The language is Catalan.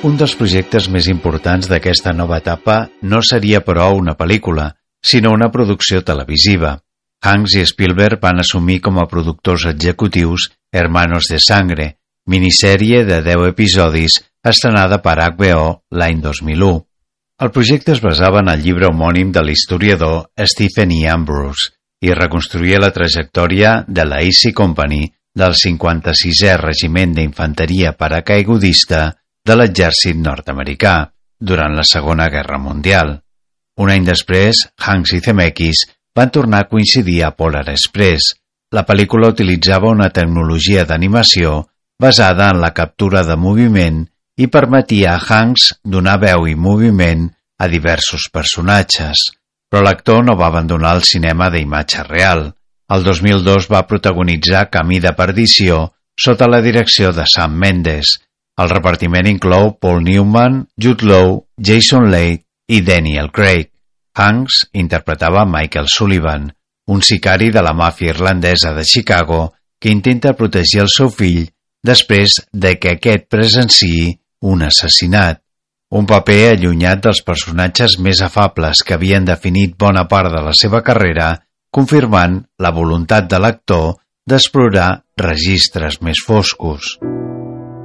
Un dels projectes més importants d'aquesta nova etapa no seria, però, una pel·lícula, sinó una producció televisiva. Hanks i Spielberg van assumir com a productors executius Hermanos de Sangre, minissèrie de 10 episodis estrenada per HBO l'any 2001. El projecte es basava en el llibre homònim de l'historiador Stephen E. Ambrose i reconstruïa la trajectòria de la Easy Company del 56è Regiment d'Infanteria Paracaigudista de l'exèrcit nord-americà durant la Segona Guerra Mundial. Un any després, Hanks i Zemeckis van tornar a coincidir a Polar Express. La pel·lícula utilitzava una tecnologia d'animació basada en la captura de moviment i permetia a Hanks donar veu i moviment a diversos personatges, però l'actor no va abandonar el cinema d'imatge real. El 2002 va protagonitzar Camí de perdició sota la direcció de Sam Mendes. El repartiment inclou Paul Newman, Jude Law, Jason Leigh i Daniel Craig. Hanks interpretava Michael Sullivan, un sicari de la màfia irlandesa de Chicago que intenta protegir el seu fill després de que aquest presenciï un assassinat. Un paper allunyat dels personatges més afables que havien definit bona part de la seva carrera, confirmant la voluntat de l'actor d'explorar registres més foscos.